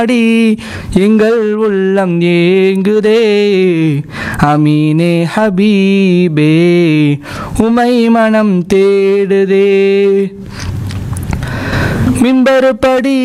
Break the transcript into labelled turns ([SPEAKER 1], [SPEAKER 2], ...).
[SPEAKER 1] அடி எங்கள் உள்ளம் ஏங்குதே அமீனே ஹபீபே உமை மனம் தேடுதே மிம்பரு படி